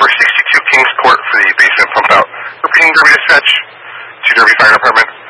Number 62 Kingsport for the basement pump out. Repeating Derby dispatch to Derby Fire Department.